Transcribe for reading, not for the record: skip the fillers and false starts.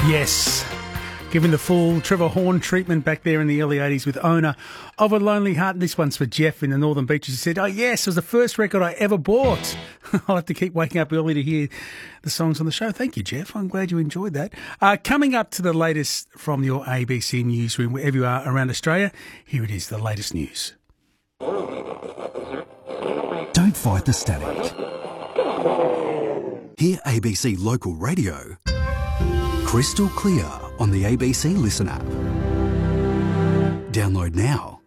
Yes. Giving the full Trevor Horn treatment back there in the early 80s with Owner of a Lonely Heart. This one's for Jeff in the Northern Beaches. He said, oh, yes, it was the first record I ever bought. I'll have to keep waking up early to hear the songs on the show. Thank you, Jeff. I'm glad you enjoyed that. Coming up to the latest from your ABC newsroom, wherever you are around Australia, here it is, the latest news. Don't fight the static. Hear ABC Local Radio crystal clear on the ABC Listen app. Download now.